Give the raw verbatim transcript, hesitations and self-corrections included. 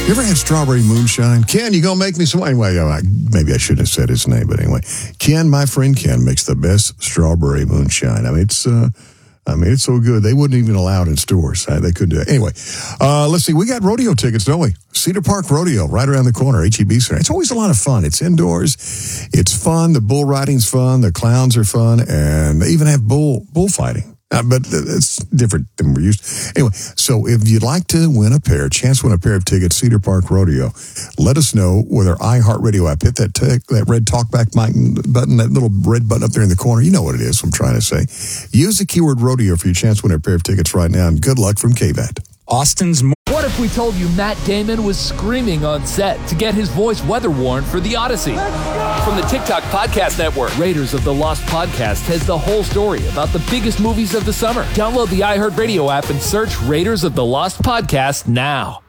You ever had strawberry moonshine? Ken, you gonna make me some? Anyway, I, maybe I shouldn't have said his name, but anyway, Ken, my friend Ken, makes the best strawberry moonshine. I mean, it's, uh, I mean, it's so good they wouldn't even allow it in stores. Uh, they couldn't do it. Anyway, uh, let's see. We got rodeo tickets, don't we? Cedar Park Rodeo, right around the corner. H E B Center. It's always a lot of fun. It's indoors. It's fun. The bull riding's fun. The clowns are fun, and they even have bull bullfighting. Uh, but it's different than we're used to. Anyway, so if you'd like to win a pair, chance to win a pair of tickets, Cedar Park Rodeo, let us know with our iHeartRadio app. Hit that t- that red talkback button, that little red button up there in the corner. You know what it is, I'm trying to say. Use the keyword rodeo for your chance to win a pair of tickets right now, and good luck from K V A T. Austin's... What if we told you Matt Damon was screaming on set to get his voice weather-worn for The Odyssey? From the TikTok Podcast Network, Raiders of the Lost Podcast has the whole story about the biggest movies of the summer. Download the iHeartRadio app and search Raiders of the Lost Podcast now.